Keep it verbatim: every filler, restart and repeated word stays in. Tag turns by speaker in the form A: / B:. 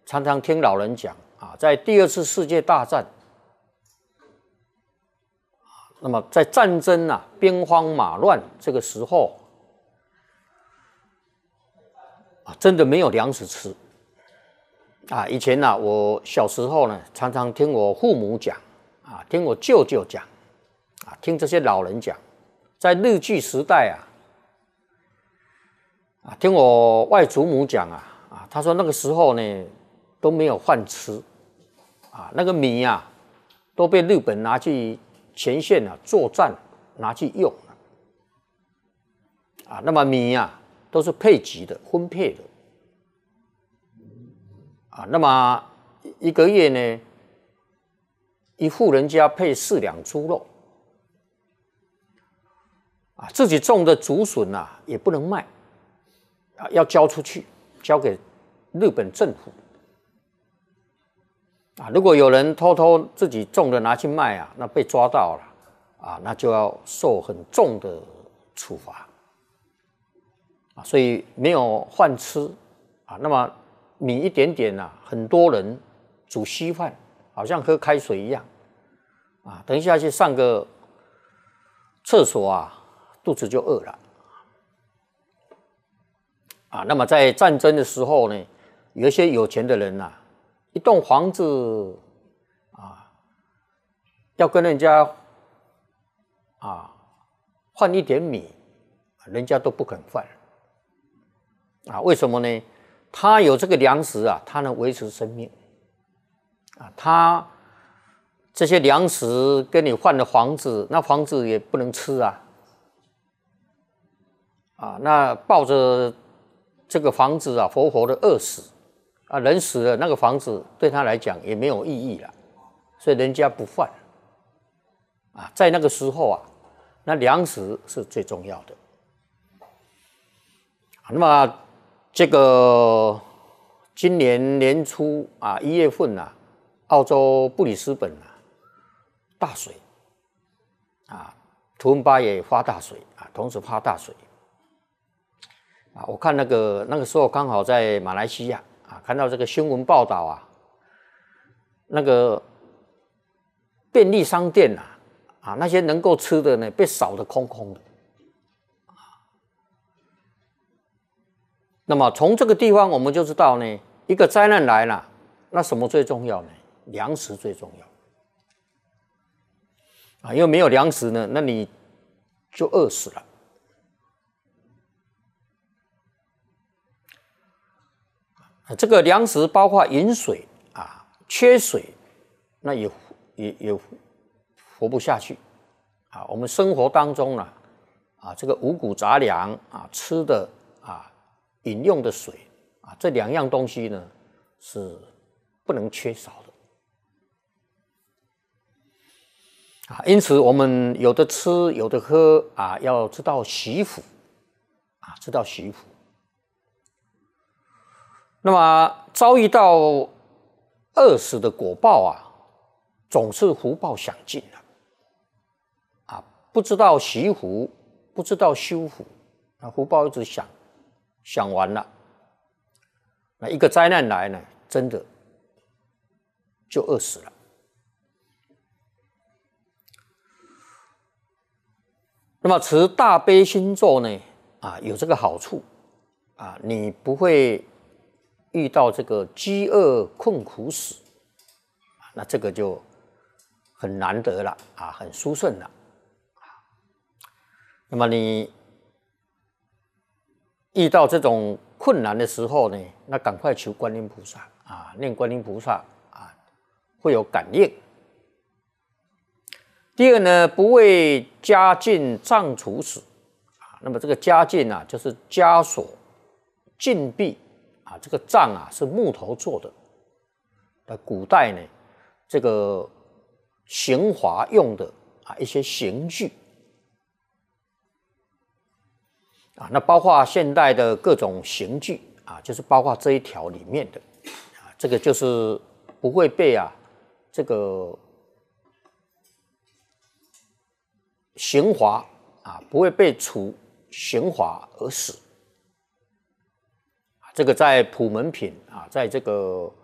A: 常常听老人讲啊，在第二次世界大战，那么在战争啊兵荒马乱这个时候啊，真的没有粮食吃啊。以前呢、啊，我小时候呢，常常听我父母讲啊，听我舅舅讲啊，听这些老人讲，在日据时代啊。啊，听我外祖母讲啊，啊，他说那个时候呢都没有饭吃，啊，那个米啊都被日本拿去前线啊作战拿去用了，啊，那么米啊都是配给的分配的，啊，那么一个月呢一户人家配四两猪肉，啊，自己种的竹笋啊也不能卖。啊，要交出去，交给日本政府。啊，如果有人偷偷自己种的拿去卖啊，那被抓到了，啊，那就要受很重的处罚。啊，所以没有饭吃，啊，那么米一点点啊，很多人煮稀饭，好像喝开水一样。啊，等一下去上个厕所啊，肚子就饿了。啊，那么在战争的时候呢，有一些有钱的人呐、啊，一栋房子啊，要跟人家啊换一点米，人家都不肯换。啊，为什么呢？他有这个粮食啊，他能维持生命。啊，他这些粮食跟你换的房子，那房子也不能吃啊。啊，那抱着这个房子啊，活活的饿死啊，人死了，那个房子对他来讲也没有意义了，所以人家不换啊。在那个时候啊，那粮食是最重要的。那么这个今年年初啊，一月份啊，澳洲布里斯本啊大水啊，图恩巴也发大水啊，同时发大水。啊，我看那个那个时候刚好在马来西亚啊，看到这个新闻报道啊，那个便利商店啊，啊那些能够吃的呢，被扫得空空的。那么从这个地方我们就知道呢，一个灾难来了，那什么最重要呢？粮食最重要啊，因为没有粮食呢，那你就饿死了。这个粮食包括饮水啊，缺水，那也也也活不下去啊。我们生活当中呢，啊，这个五谷杂粮啊，吃的啊，饮用的水啊，这两样东西呢是不能缺少的啊。因此，我们有的吃，有的喝啊，要知道惜福啊，知道惜福。那么遭遇到饿死的果报啊，总是福报享尽了啊，不知道惜福，不知道修福，那福报一直享，享完了，那一个灾难来呢，真的就饿死了。那么持大悲心咒呢，啊，有这个好处啊，你不会遇到这个饥饿困苦死，那这个就很难得了啊，很殊胜了。那么你遇到这种困难的时候呢，那赶快求观音菩萨啊，念观音菩萨啊，会有感应。第二呢，不为家境障处死啊，那么这个家境啊，就是枷锁、禁闭。啊，这个杖啊是木头做的，在古代呢，这个刑罚用的啊一些刑具啊，那包括现代的各种刑具啊，就是包括这一条里面的啊，这个就是不会被啊这个刑罚啊，不会被处刑罚而死。这个在普门品啊，在这个